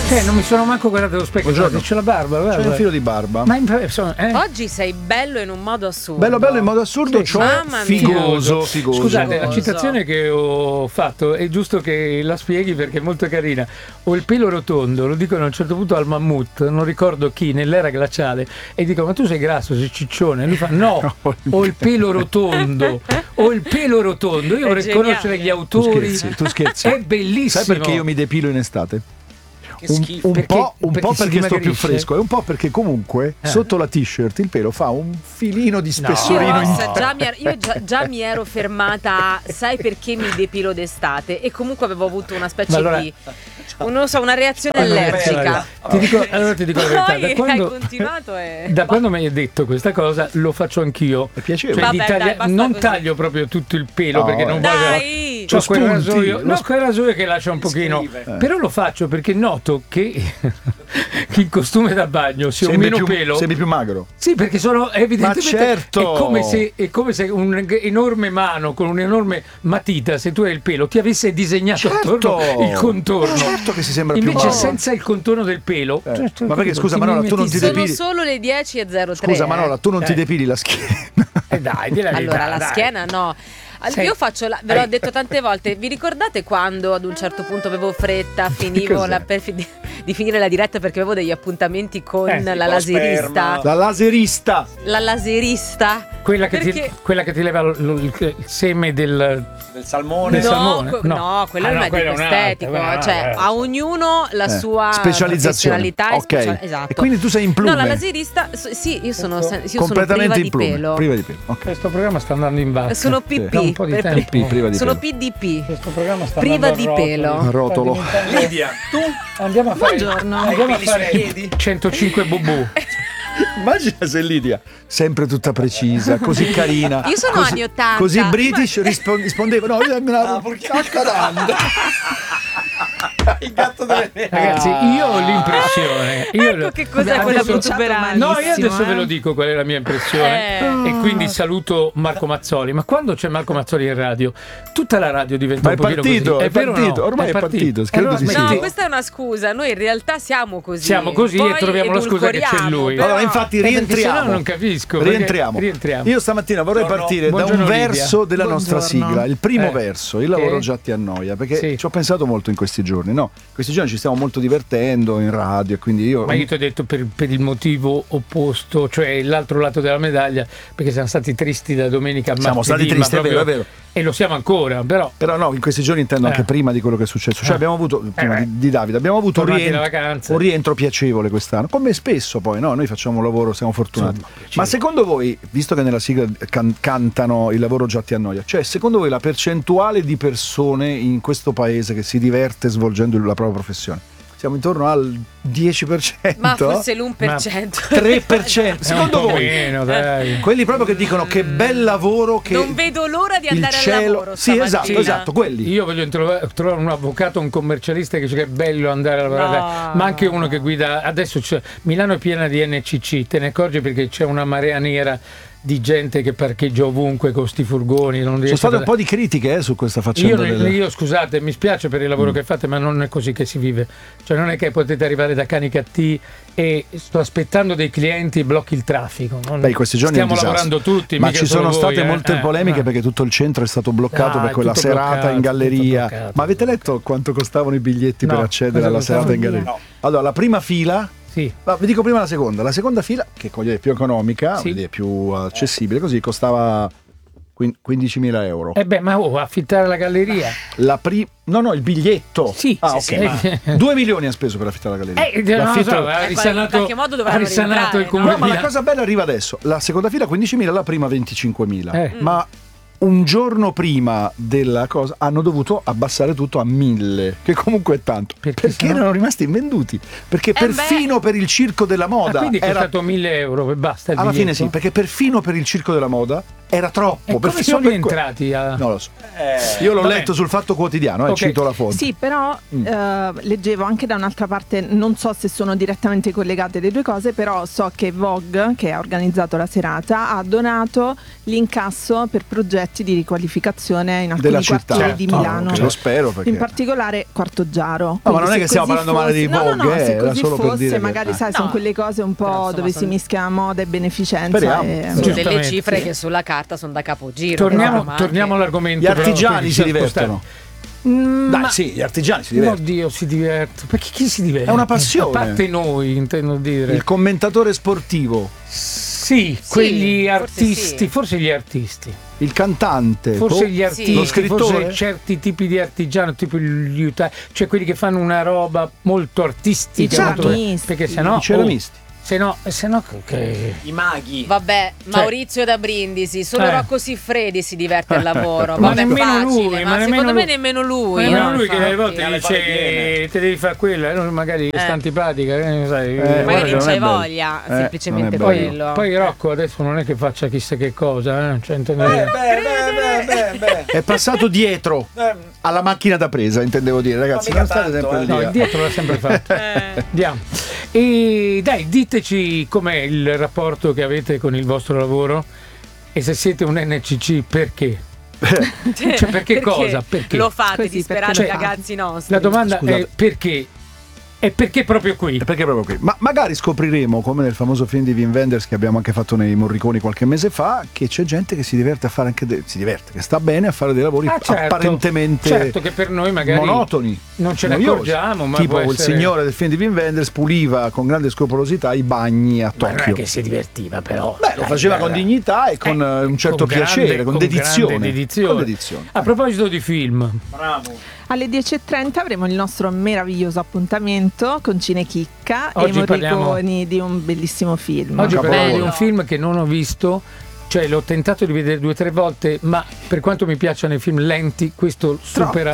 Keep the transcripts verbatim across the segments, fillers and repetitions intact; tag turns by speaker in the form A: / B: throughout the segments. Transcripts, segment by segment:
A: Eh, non mi sono manco guardato allo specchio.
B: Buongiorno.
A: C'è la barba, guarda.
B: C'è un filo di barba.
A: Ma in, sono, eh?
C: Oggi sei bello in un modo assurdo.
B: Bello bello in modo assurdo,
A: Sì.
B: cioè
C: Mamma mia.
B: figoso, figoso.
A: Scusate, la
C: Figoso.
A: citazione che ho fatto è giusto che la spieghi perché è molto carina. Ho il pelo rotondo, lo dicono a un certo punto al mammut, non ricordo chi, nell'era glaciale, e dico: ma tu sei grasso, sei ciccione? E lui fa: no, ho il pelo rotondo, ho il pelo rotondo. Io
C: È
A: vorrei
C: geniale.
A: conoscere gli
B: Tu
A: autori.
B: scherzi, tu scherzi.
A: È bellissimo.
B: Sai perché io mi depilo in estate?
D: Che
B: Un,
D: schifo.
B: un
A: Perché-
B: po', un
A: perché
B: po'
A: si
B: perché sto più
A: dimagrisce?
B: fresco e un po' perché comunque
A: Eh.
B: sotto la t-shirt il pelo fa un filino di spessorino
C: Io,
B: in
C: sa- già, mi er- io già, già mi ero fermata a, sai perché mi depilo d'estate, e comunque avevo avuto una specie
A: Ma allora-
C: di un- non so, una reazione
A: Allora,
C: allergica.
A: Ti dico, allora ti dico la verità,
C: Poi
A: da quando,
C: hai continuato e...
A: da quando mi hai detto questa cosa lo faccio anch'io.
B: È piacevole.
A: Cioè, di
C: Vabbè,
A: taglia-
C: dai, basta
A: non
C: così.
A: taglio proprio tutto il pelo
B: No,
A: perché non
B: eh.
A: voglio.
C: Dai!
A: C'ho
B: Lo
A: quel
B: spunti,
A: rasoio,
B: lo
A: no,
B: sp-
A: quel rasoio che lascia un pochino.
D: Scrive.
A: Però lo faccio perché noto che chi in costume da bagno sia un
B: Sembri
A: meno
B: più,
A: pelo.
B: sembri più magro.
A: Sì, perché sono evidentemente
B: Ma certo!
A: è come se è come se un'enorme mano con un'enorme matita, se tu hai il pelo, ti avesse disegnato
B: Certo!
A: attorno il contorno.
B: Certo che si sembra più
A: Invece
B: magro.
A: senza il contorno del pelo.
B: Eh,
A: cioè,
B: ma perché,
A: capito,
B: scusa,
A: ti
B: Manola, tu non ti
A: mimetizzi.
C: Sono
B: depili-
C: solo le dieci e zero tre.
B: Scusa Manola, tu non ti
A: Eh.
B: depili la schiena.
A: Eh dai, di la verità,
C: Allora, la
A: dai.
C: schiena no. Al-
A: Sei-
C: Io faccio, la, ve l'ho
A: Hai-
C: detto tante volte, vi ricordate quando ad un certo punto avevo fretta, finivo
B: Cos'è?
C: la- per fi- di, di finire la diretta perché avevo degli appuntamenti con
A: Eh,
C: la
D: tipo
C: laserista?
D: sperma.
B: La laserista.
C: La laserista?
A: Quella che, ti,
C: Perché-
A: quella che ti leva lo- lo- il, il seme del.
D: Del salmone.
A: Del
C: No,
A: salmone?
C: que-
A: No.
C: no, quello
A: Ah,
C: è il
A: no,
C: medico
A: quella è un'altra,
C: estetico,
A: quella è un'altra,
C: cioè
A: eh.
C: a ognuno la
B: Eh,
C: sua
B: specializzazione.
C: professionalità e
B: Ok.
C: special- esatto.
B: E quindi tu sei in plume.
C: No, la laserista, so- sì, io sono, sen- io sono
B: Completamente
C: priva
B: in
C: di
B: plume.
C: pelo.
B: Priva di pelo. Ok.
A: Questo programma sta andando in basso.
C: Sono P P.
A: Da un po' di
C: per-
A: tempo.
B: P P, priva di
C: sono
B: pelo.
C: P D P.
A: Questo programma sta
C: Priva
A: andando a
C: di pelo.
A: rotoli.
B: Rotolo.
A: Sta diventando-
D: Lidia, tu
A: Andiamo a fare.
C: Buongiorno.
A: Andiamo a
D: Peli sui
A: fare
D: piedi?
A: centocinque bubù.
B: Immagina se Lidia, sempre tutta precisa, così carina.
C: Io sono
B: così,
C: anni ottanta.
B: Così british rispon- rispondeva: no, io me la cacca d'anda.
D: il gatto delle neve.
A: Ragazzi, io ho l'impressione. Io
C: Ecco che cos'è quella
A: adesso-
C: protuberanza.
A: No, io adesso
C: eh.
A: ve lo dico qual è la mia impressione.
C: Eh.
A: E quindi saluto Marco Mazzoli. Ma quando c'è Marco Mazzoli in radio, tutta la radio diventa
B: Ma
A: un
B: è
A: pochino
B: partito,
A: così.
B: è
A: vero o
B: partito,
A: no?
B: ormai è partito, credo
A: Allora
B: di sì.
A: smetti.
C: No, questa è una scusa. Noi in realtà siamo così.
A: Siamo così
C: Poi
A: e troviamo la scusa che c'è
C: edulcoriamo,
A: lui.
C: però-
B: Allora, infatti,
A: Eh, perché
B: rientriamo.
A: sennò non capisco, perché-
B: Rientriamo.
A: rientriamo.
B: Io stamattina vorrei
D: Buongiorno.
B: partire da
A: Buongiorno,
B: un
A: Lidia.
B: verso della nostra
C: Buongiorno.
B: sigla. Il primo
A: Eh.
B: verso, il lavoro
A: Eh.
B: già ti annoia. Perché
A: Sì.
B: ci ho pensato molto in questi giorni. No, in questi giorni ci stiamo molto divertendo in radio. E quindi io.
A: Ma io ti ho detto per, per il motivo opposto, cioè l'altro lato della medaglia, perché siamo stati tristi da domenica a
B: Siamo
A: martedì,
B: stati tristi,
A: ma
B: è vero,
A: proprio-
B: è vero.
A: E lo siamo ancora, però.
B: Però no, in questi giorni intendo anche
A: Eh.
B: prima di quello che è successo. Cioè
A: Eh.
B: abbiamo avuto, prima
A: Eh.
B: di, di Davide, abbiamo avuto un
A: Tornati
B: rientro,
A: da vacanze.
B: un rientro piacevole quest'anno. Come spesso poi, no? Noi facciamo un lavoro, siamo fortunati.
A: Insomma, piacevole.
B: Ma secondo voi, visto che nella sigla can- cantano il lavoro già ti annoia, cioè secondo voi la percentuale di persone in questo paese che si diverte svolgendo la propria professione? Siamo intorno al dieci per cento?
C: Ma forse l'uno per cento.
B: tre per cento?
A: È un
B: Secondo
A: po'
B: voi?
A: meno, dai.
B: Quelli proprio che dicono che bel lavoro, che
C: Non vedo l'ora di
B: il
C: andare al
B: cielo.
C: lavoro
B: Sì, esatto,
C: stamattina.
B: esatto, quelli.
A: Io voglio trovare, trovare un avvocato, un commercialista che dice che è bello andare a lavorare,
C: No.
A: ma anche uno che guida. Adesso c'è, Milano è piena di N C C, te ne accorgi perché c'è una marea nera di gente che parcheggia ovunque con sti furgoni. Non
B: Ci sono
A: riesce
B: state
A: a-
B: un po' di critiche eh, su questa
A: Io,
B: faccenda. delle-
A: io, scusate, mi spiace per il lavoro che fate, ma non è così che si vive. Cioè, non è che potete arrivare da Canicattì e sto aspettando dei clienti e blocchi il traffico. Non-
B: Beh, in questi giorni è un
A: stiamo
B: disastro.
A: lavorando tutti,
B: ma
A: mica
B: ci sono
A: solo voi,
B: state
A: eh.
B: molte
A: Eh,
B: polemiche
A: eh.
B: perché tutto il centro è stato bloccato
A: Ah,
B: per
A: è
B: quella
A: tutto
B: serata
A: bloccato,
B: in galleria.
A: tutto bloccato.
B: Ma avete letto quanto costavano i biglietti
A: No,
B: per accedere
A: cosa
B: alla
A: costavano?
B: serata in galleria?
D: No.
B: Allora, la prima fila.
A: Sì.
B: No, vi dico prima la seconda. La seconda fila, che è più economica,
A: Sì.
B: è più accessibile, così costava quin- quindicimila euro.
A: Eh beh, ma oh, affittare la galleria.
B: La pri- no, no, il biglietto.
A: Sì,
B: ah,
A: sì,
B: ok.
A: sì.
B: Ma due milioni ha speso per affittare la galleria.
A: Eh, non lo
B: L'affitto-
A: so, ha
C: in
A: risanato,
C: qualche modo
A: ha
C: dovranno
A: risanato il
C: rientrare,
A: comune
B: No, ma
A: di
B: la cosa bella arriva adesso. La seconda fila quindicimila, la prima venticinquemila.
A: Eh.
B: Ma un giorno prima della cosa hanno dovuto abbassare tutto a mille, che comunque è tanto.
A: Perché
B: Perché,
A: sennò-
B: erano rimasti invenduti. Perché perfino per il circo della
A: Ah,
B: moda
A: quindi è
B: era-
A: costato mille euro e basta il
B: alla fine
A: biglietto?
B: sì, perché perfino per il circo della moda era troppo.
A: E come
B: perfino
A: sono
B: per que-
A: entrati a...
B: Non lo so.
D: Eh,
B: Io l'ho
A: vabbè.
B: letto sul Fatto Quotidiano, eh,
A: Ok.
B: cito la fonte.
E: Sì, però
B: Mm.
E: eh, leggevo anche da un'altra parte, non so se sono direttamente collegate le due cose, però so che Vogue, che ha organizzato la serata, ha donato l'incasso per progetti di riqualificazione in alcuni
B: Della città.
E: quartieri di
B: Certo.
E: Milano.
B: Ah, lo spero perché.
E: In particolare Quarto Giaro.
B: No, ma non
E: Quindi
B: è
E: se
B: che stiamo
E: così
B: parlando male di
E: fosse- no, no,
B: Vogue,
E: no,
B: eh,
E: se
B: era
E: così
B: solo per
E: fosse,
B: dire che-
E: magari
B: eh.
E: sai,
C: No.
E: sono quelle cose un po'
C: Però, insomma,
E: dove si
C: sono-
E: mischia moda e beneficenza.
B: Speriamo.
E: E...
C: Sono
A: Giustamente.
C: delle cifre
A: Sì.
C: che sulla carta sono da capogiro.
A: Torniamo,
C: però, ma
A: torniamo
C: anche-
A: all'argomento.
B: Gli
A: però,
B: artigiani
A: perché
B: si
A: bisogna
B: divertono.
A: spostare. Mm,
B: Dai,
A: ma-
B: sì, gli artigiani si divertono.
A: Oddio, si diverte. Perché chi si diverte?
B: È una passione.
A: A parte noi, intendo dire.
B: Il commentatore sportivo,
A: Sì, quelli
C: forse
A: artisti,
C: sì.
A: forse gli artisti.
B: il cantante,
A: Forse
B: oh,
A: gli artisti,
B: lo scrittore.
A: forse certi tipi di artigiano, tipo gli uta- cioè quelli che fanno una roba molto artistica,
E: I
A: molto-
E: ceramisti.
A: perché sennò
B: I ceramisti.
A: oh, se no, se no che
D: I maghi.
C: Vabbè,
A: Cioè-
C: Maurizio da Brindisi, solo
A: Eh.
C: Rocco Siffredi si diverte al lavoro.
A: Ma
C: Vabbè,
A: nemmeno
C: facile,
A: lui,
C: ma,
A: ma nemmeno
C: secondo me
A: lui.
C: nemmeno lui.
A: Ma
C: no,
A: lui che delle
C: infatti.
A: volte
D: alle
A: dice
D: parighiene.
A: te devi fare quella, eh, magari
C: Eh.
A: sta antipatica, che ne sai.
B: Eh,
A: guarda
C: Magari
A: che
C: non
B: non
C: c'hai
B: è bello.
C: voglia,
B: Eh,
C: semplicemente
B: non è bello.
C: quello.
A: Poi Rocco adesso non è che faccia chissà che cosa, eh? Cioè, intendo
D: Eh,
A: dire-
D: beh, beh, beh, beh,
B: È passato dietro
D: beh.
B: alla macchina da presa, intendevo dire, ragazzi.
D: Ma
B: Non
D: mica
B: state
D: tanto,
B: sempre
D: eh.
B: lì.
A: No,
B: eh.
A: il dietro l'ha sempre fatto.
C: Eh.
A: Andiamo. E dai, diteci com'è il rapporto che avete con il vostro lavoro e se siete un N C C perché? Cioè, perché cosa? Perché?
C: Lo fate
E: Così,
C: disperati
E: perché
A: lo
C: ragazzi nostri.
A: La domanda
B: Scusate.
A: è perché? E perché proprio qui?
B: Perché proprio qui? Ma magari scopriremo, come nel famoso film di Wim Wenders che abbiamo anche fatto nei Morriconi qualche mese fa, che c'è gente che si diverte a fare anche de- si diverte, che sta bene a fare dei lavori
A: Ah, certo.
B: apparentemente
A: Certo che per noi magari
B: monotoni,
A: non ce ne
B: noiosi.
A: accorgiamo, ma
B: tipo
A: può
B: il
A: essere-
B: signore del film di Wim Wenders puliva con grande scrupolosità i bagni a
A: Ma non è
B: Tokyo.
A: che si divertiva però.
B: Beh, lo
A: Dai,
B: faceva
A: dai,
B: con
A: dai.
B: dignità e con eh, un certo
A: con grande-
B: piacere, con,
A: con
B: dedizione.
A: grande dedizione.
B: Con dedizione.
A: A proposito di film,
D: Bravo.
E: Alle dieci e trenta avremo il nostro meraviglioso appuntamento con Cinechicca
A: Oggi
E: e
A: parliamo-
E: Morriconi di un bellissimo film.
A: oggi
B: Capolavoro.
A: parliamo di un film che non ho visto, cioè l'ho tentato di vedere due o tre volte, ma per quanto mi piacciono i film lenti, questo supera.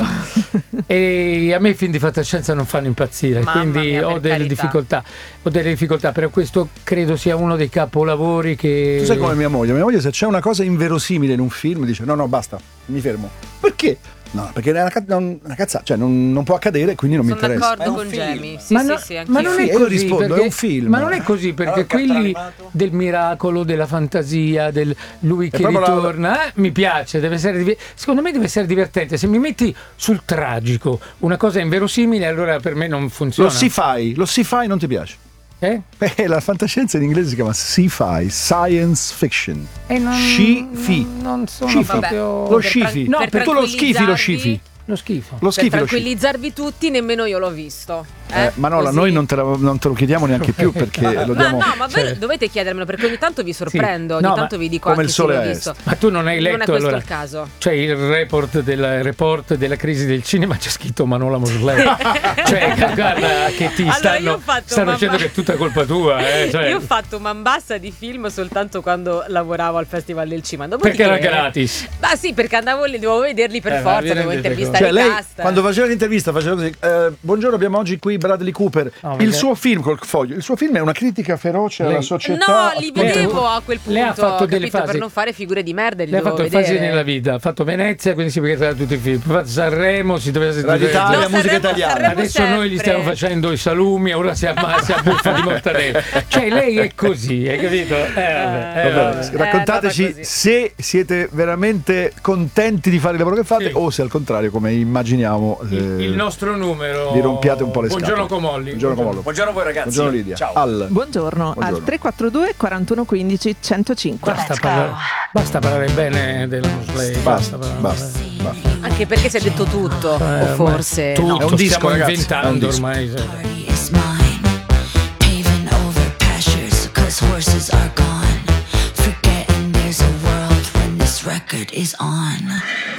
A: E a me i film di fantascienza non fanno impazzire,
C: Mamma
A: quindi
C: mia,
A: ho
C: per
A: delle
C: carità.
A: difficoltà. Ho delle difficoltà, però questo credo sia uno dei capolavori che.
B: Tu sai come mia moglie? Mia moglie se c'è una cosa inverosimile in un film dice no no basta, mi fermo. Perché? No, perché è una, ca- non- una cazzata, cioè non, non può accadere, quindi non mi
C: Sono
B: interessa.
C: d'accordo
D: Ma è un
C: con
D: film.
C: Gemi. Sì,
A: ma,
C: sì,
A: no-
C: sì,
A: ma
C: anch'io.
A: non
B: Sì,
A: è
B: io
A: così
B: rispondo,
A: perché,
B: è un film.
A: ma non è così perché
D: Allora, cartone
A: quelli
D: animato?
A: del miracolo, della fantasia, del lui che
B: proprio la-
A: ritorna, eh, mi piace, deve essere div- secondo me deve essere divertente. Se mi metti sul tragico una cosa inverosimile, allora per me non
B: Lo
A: funziona.
B: sci-fi, lo sci-fi non ti piace?
A: Eh?
B: Eh, la fantascienza in inglese si chiama sci-fi, science fiction.
A: E non,
B: Sci-fi.
A: non, non sono
B: Sci-fi.
A: proprio
B: Lo
C: per
B: sci-fi.
A: No,
C: per
A: per
B: tu lo schifi, lo
C: tranquillizzarvi-
B: sci-fi.
A: lo schifo.
B: Lo
C: Per
B: schifi, lo sci-fi.
C: tranquillizzarvi tutti, nemmeno io l'ho visto. Eh,
B: Eh, Manola,
C: Così.
B: noi non te, la- non te lo chiediamo neanche più perché lo
C: Ma
B: diamo
C: no, ma voi
A: Cioè-
C: dovete chiedermelo perché ogni tanto vi sorprendo,
A: Sì.
C: ogni
A: No,
C: tanto
A: ma
C: vi dico
B: come
C: anche
B: il sole
C: se
B: a
C: l'ho
B: est.
C: visto.
A: Ma tu non hai letto
C: Non è questo
A: allora?
C: il caso.
A: C'è il report del report della crisi del cinema, c'è scritto Manola Mosley. Cioè, guarda che ti
C: Allora, io
A: stanno,
C: ho fatto
A: stanno
C: mamma-
A: dicendo che è tutta colpa tua. Eh, cioè.
C: Io ho fatto man bassa di film soltanto quando lavoravo al Festival del Cinema.
A: Perché
C: Dopodiché-
A: era gratis.
C: Ma sì, perché andavo lì, dovevo vederli per
A: Eh, ma
C: forza,
A: vi
C: dovevo
A: rendete
C: intervistare
B: Cioè
C: i
B: lei
C: cast.
B: quando faceva l'intervista faceva così eh, buongiorno, abbiamo oggi qui Bradley Cooper.
A: No,
B: Il
A: perché-
B: suo film col foglio, il suo film è una critica feroce alla
A: Lei-
B: società.
C: No, li
B: attuale.
C: vedevo a quel punto,
A: Lei ha fatto delle
C: capito?
A: fasi.
C: Per non fare figure di merda, li
A: Lei ha
C: dovevo
A: fatto
C: vedere.
A: fasi nella vita, ha fatto Venezia, quindi si guarda tutti i film. Ha fatto Sanremo, si doveva
B: Radio
A: sentire.
B: Italia,
C: No,
B: musica
C: Sanremo-
B: italiana.
C: Sanremo
A: Adesso noi gli
C: sempre.
A: stiamo facendo i salumi, ora si, amma- si abbuffa di mortadella. Cioè, lei è così, hai capito? Eh, vabbè, eh,
C: Eh,
B: Vabbè,
A: vabbè.
B: raccontateci
C: è andata così.
B: se siete veramente contenti di fare il lavoro che fate
A: Sì.
B: o se al contrario, come immaginiamo,
A: Il,
B: eh,
A: il nostro numero.
B: vi rompiate un po' le
A: Buongiorno
B: scatole.
A: Comolli.
B: Buongiorno Comollo.
D: Buongiorno a voi ragazzi.
B: Buongiorno Lidia.
D: Ciao.
B: Al
E: Buongiorno, al
B: Buongiorno.
E: tre quattro due quarantuno quindici centocinque.
A: Basta parlare, basta parlare bene della Mosley.
B: basta,
A: parlare
B: basta,
A: bene.
B: basta.
C: Anche perché si è detto tutto,
A: Eh,
C: o
A: ormai
C: forse
A: tutto,
C: no.
B: È un disco,
A: stiamo
B: ragazzi, è un
A: inventando
B: disco.
A: ormai. sì.
F: Party is mine, paving over pastures, cause horses are gone. Forgetting there's a world when this record is on.